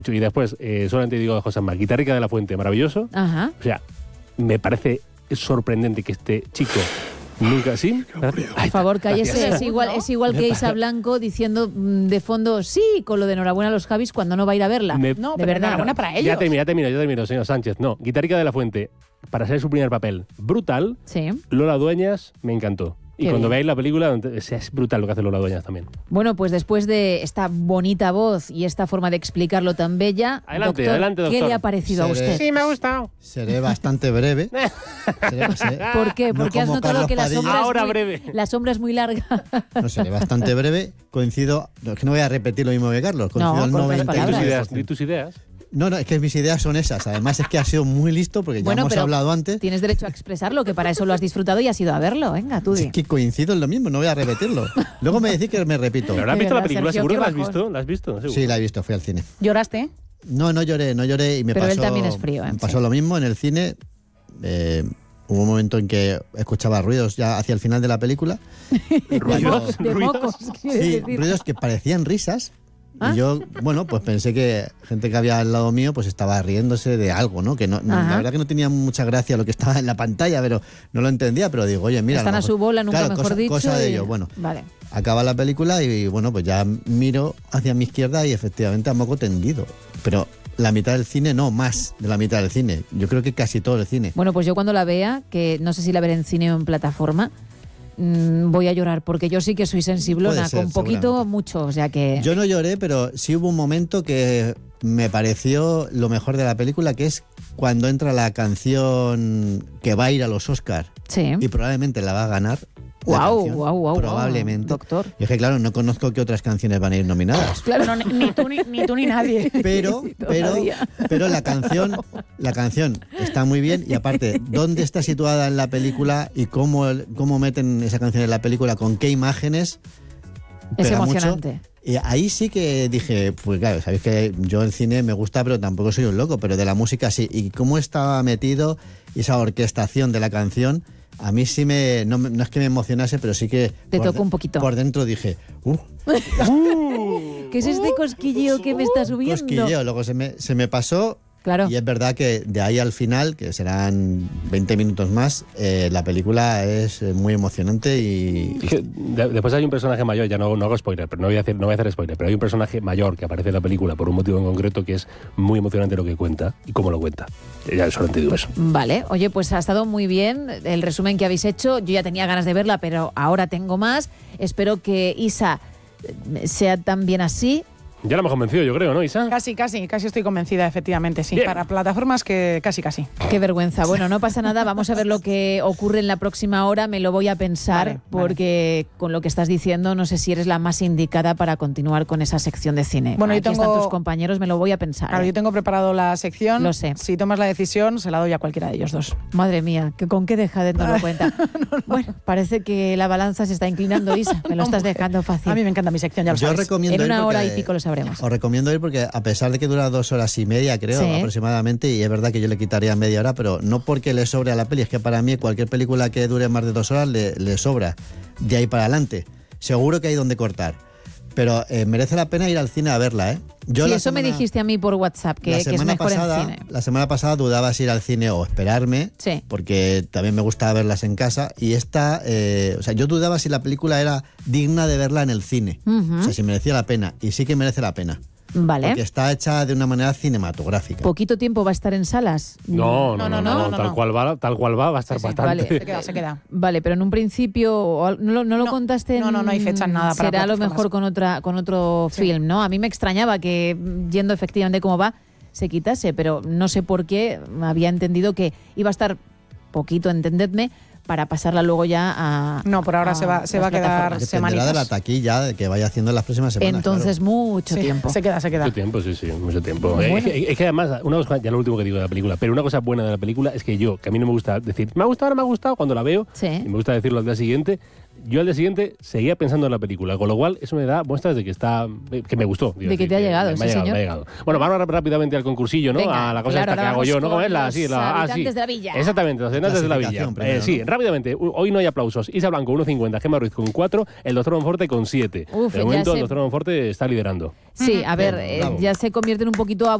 Y después, solamente digo a José Mar, Guitarrica de la Fuente, maravilloso. Ajá. O sea, me parece sorprendente que este chico nunca... ¿Sí? Por favor, cállese. Es igual que Isa Blanco diciendo de fondo, sí, con lo de enhorabuena a los Javis cuando no va a ir a verla. No, de pero verdad. enhorabuena para ellos. Ya termino, señor Sánchez. No, Guitarrica de la Fuente, para ser su primer papel, brutal. Sí. Lola Dueñas, me encantó. Y Qué cuando bien. veáis la película, es brutal lo que hace Lola Dueñas también. Bueno, pues después de esta bonita voz y esta forma de explicarlo tan bella, Adelante, doctor, ¿qué doctor. le ha parecido a usted? Sí, me ha gustado. Seré bastante breve. ¿Por qué? No Porque has como notado Carlos que la Padilla. sombra, Ahora es muy, breve. la sombra es muy larga. No, seré bastante breve. Coincido, no, es que no voy a repetir lo mismo que Carlos. Coincido No, al con tres 90%. palabras. Di tus ideas. No, es que mis ideas son esas. Además es que ha sido muy listo porque ya Bueno, hemos pero hablado antes. Tienes derecho a expresarlo, que para eso lo has disfrutado y has ido a verlo. Venga, tú di. Es que coincido en lo mismo, no voy a repetirlo. Luego me decís que me repito. ¿Pero has De visto la verdad, película? Sergio, ¿Seguro qué que la has bajón. visto? ¿La has visto? ¿Seguro? Sí, la he visto, fui al cine. ¿Lloraste? No lloré y me Pero pasó... él también es frío, ¿eh? Me pasó Sí. lo mismo en el cine. Hubo un momento en que escuchaba ruidos ya hacia el final de la película. ¿Ruidos? De mocos, quieres Sí, decir. ruidos que parecían risas. ¿Ah? Y yo, bueno, pues pensé que gente que había al lado mío pues estaba riéndose de algo, ¿no? Que no, Ajá. la verdad que no tenía mucha gracia lo que estaba en la pantalla, pero no lo entendía, pero digo, oye, mira... Están lo a su mejor- bola, nunca claro, mejor dicho. cosa de y- ello, bueno. Vale. Acaba la película y bueno, pues ya miro hacia mi izquierda y efectivamente a moco tendido. Pero la mitad del cine, no, más de la mitad del cine. Yo creo que casi todo el cine. Bueno, pues yo cuando la vea, que no sé si la veré en cine o en plataforma, voy a llorar, porque yo sí que soy sensiblona, Puede ser, con poquito, seguramente. mucho, o sea que... Yo no lloré, pero sí hubo un momento que me pareció lo mejor de la película, que es cuando entra la canción que va a ir a los Oscar Sí. y probablemente la va a ganar. la Guau, canción, guau, guau, probablemente. doctor. Y es que claro, no conozco qué otras canciones van a ir nominadas. Claro, no, ni tú ni nadie. Pero la canción está muy bien y aparte, ¿dónde está situada en la película y cómo meten esa canción en la película, con qué imágenes? Es Pega mucho. emocionante. Y ahí sí que dije, pues claro, sabéis que yo el cine me gusta, pero tampoco soy un loco, pero de la música sí. Y cómo estaba metido esa orquestación de la canción, a mí sí no es que me emocionase, pero sí que... Te por tocó un poquito. Por dentro dije, ¿Qué es este cosquilleo que me está subiendo? cosquilleo. Luego se me pasó. Claro. Y es verdad que de ahí al final, que serán 20 minutos más, la película es muy emocionante y... Es que después hay un personaje mayor, ya no hago spoiler, pero no voy a hacer spoiler, pero hay un personaje mayor que aparece en la película por un motivo en concreto que es muy emocionante lo que cuenta y cómo lo cuenta. Ya solamente digo eso. Vale, oye, pues ha estado muy bien el resumen que habéis hecho. Yo ya tenía ganas de verla, pero ahora tengo más. Espero que Isa sea también así. Ya la hemos convencido, yo creo, ¿no, Isa? Casi estoy convencida, efectivamente, sí. Bien. Para plataformas que casi. Qué vergüenza. Bueno, no pasa nada. Vamos a ver lo que ocurre en la próxima hora. Me lo voy a pensar Vale. porque con lo que estás diciendo no sé si eres la más indicada para continuar con esa sección de cine. Bueno, yo Aquí están tengo- tus compañeros, me lo voy a pensar. Claro, yo tengo preparado la sección. Lo sé. Si tomas la decisión, se la doy a cualquiera de ellos dos. Madre mía, ¿con qué dejadez no lo cuenta? Bueno, parece que la balanza se está inclinando, Isa. Me lo estás dejando fácil. A mí me encanta mi sección, ya lo Yo sabes. recomiendo En ir una hora y porque- pico lo sabremos. Os recomiendo ir porque a pesar de que dura 2 horas y media, creo, Sí. aproximadamente, y es verdad que yo le quitaría media hora, pero no porque le sobre a la peli, es que para mí cualquier película que dure más de 2 horas le sobra. De ahí para adelante. Seguro que hay donde cortar. Pero merece la pena ir al cine a verla, ¿eh? Yo Sí, la eso me semana- dijiste a mí por WhatsApp, que la es semana mejor pasada, en cine. La semana pasada dudaba si ir al cine o esperarme, Sí. porque también me gustaba verlas en casa. Y esta, o sea, yo dudaba si la película era digna de verla en el cine. Ujú. O sea, si merecía la pena. Y sí que merece la pena. Vale. Porque está hecha de una manera cinematográfica. ¿Poquito tiempo va a estar en salas? No, No. Tal cual va a estar Sí, sí, bastante. vale. Se queda. Vale, pero en un principio no lo No, contaste. no hay fecha en nada para Será a lo plataformas. mejor con otro Sí. film, ¿no? A mí me extrañaba que yendo efectivamente como va se quitase, pero no sé por qué había entendido que iba a estar poquito, entendedme, para pasarla luego ya a. No, por ahora se va a las quedar plataformas. Dependerá de la taquilla de que vaya haciendo en las próximas semanas. Entonces claro. mucho Sí, tiempo. Se queda. Mucho tiempo, sí, mucho tiempo. Bueno. Es que además, una cosa, ya lo último que digo de la película, pero una cosa buena de la película es que a mí no me gusta decir, me ha gustado, ahora me ha gustado, cuando la veo, Sí. y me gusta decirlo al día siguiente, yo al día siguiente seguía pensando en la película, con lo cual eso me da muestras de que que me gustó. De que te ha llegado, sí, señor. Me ha llegado. Bueno, vamos rápidamente al concursillo, ¿no? Venga, a la cosa claro, esta que ahora hago yo, vamos ¿no? con ¿Cómo es los habitantes de la villa. Exactamente, los habitantes de la villa. Clasificación primero, Sí, ¿no? rápidamente. Hoy no hay aplausos. Isa Blanco, 1,50. Gemma Ruiz con 4. El doctor Monforte con 7. Uf, De ya momento, sé. el doctor Monforte está liderando. Sí, a ver, Bien, bravo. ya se convierten un poquito